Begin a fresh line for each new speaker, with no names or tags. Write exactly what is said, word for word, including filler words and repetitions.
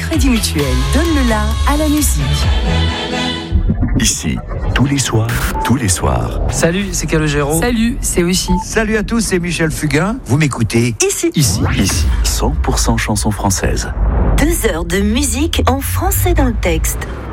Crédit Mutuel donne le la à la musique.
Ici, tous les soirs, tous les soirs.
Salut, c'est Calogero.
Salut, c'est aussi.
Salut à tous, c'est Michel Fugain. Vous m'écoutez
Ici.
Ici, ici, cent pour cent chansons françaises.
Deux heures de musique en français dans le texte.